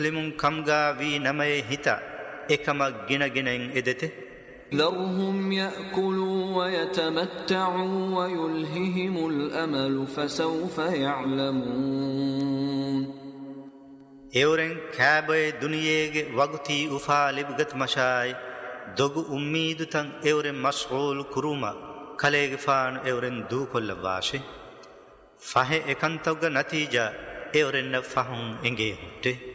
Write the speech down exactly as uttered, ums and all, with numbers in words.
ಲಿಮುಂ ಕಮ್ಗಾ ವಿ ನಮಯ ಹಿತ ಏಕಮ ಗಿಣಗಿಣೆಂ ಎದೆತೆ ذرهم يأكلوا ويتمتعوا ويلههم الأمل فسوف يعلمون ಎವರೆಂ ಕ್ಯಾಬೆ ದುನಿಯೆಗೆ ವಗುತಿ ಉಫಾ ಲಿಬ್ಗತ್ ಮಶಾಯ್ ದೊಗು ಉಮ್ಮೀದು ತಂ ಎವರೆಂ ಮಶ್ಗೂಲ್ ಕುರುಮ ಕಲೆಗೆ ಫಾನ್ ಎವರೆಂ ದೂಕೊಲ್ಲ ವಾಶೆ ಫಹೆ ಎಕಂತೊಗ್ಗ ನತೀಜಾ ಎವರೆನ್ನ ಫಹುಂ ಎಂಗೆ ಹುಟ್ಟೆ